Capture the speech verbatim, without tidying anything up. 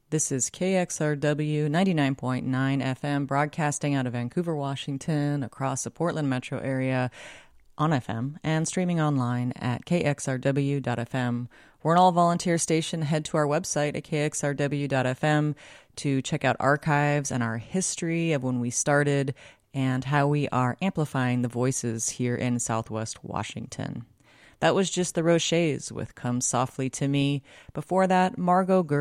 This is K X R W ninety-nine point nine F M, broadcasting out of Vancouver, Washington, across the Portland metro area on F M, and streaming online at k x r w dot f m. We're an all-volunteer station. Head to our website at k x r w dot f m to check out archives and our history of when we started and how we are amplifying the voices here in Southwest Washington. That was just the Rochers with Come Softly to Me. Before that, Margot Ger-